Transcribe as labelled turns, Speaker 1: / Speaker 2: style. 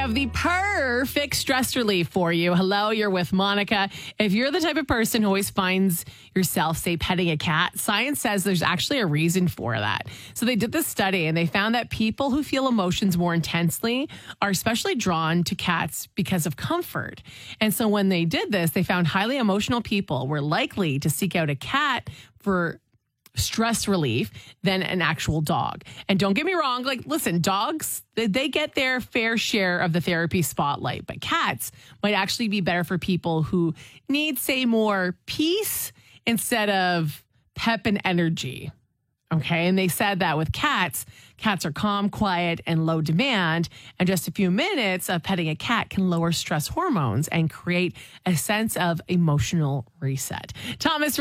Speaker 1: have the perfect stress relief for you. Hello, you're with Monica. If you're the type of person who always finds yourself, say, petting a cat, science says there's actually a reason for that. So they did this study and they found that people who feel emotions more intensely are especially drawn to cats because of comfort. And so when they did this, they found highly emotional people were likely to seek out a cat for stress relief than an actual dog. And don't get me wrong, like, listen, dogs, they get their fair share of the therapy spotlight, but cats might actually be better for people who need, say, more peace instead of pep and energy. Okay. And they said that with cats are calm, quiet, and low demand. And just a few minutes of petting a cat can lower stress hormones and create a sense of emotional reset. Thomas